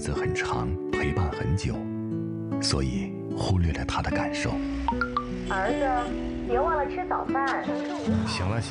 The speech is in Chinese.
子很长，陪伴很久，所以忽略了他的感受。 儿子，别忘了吃早饭。 行了。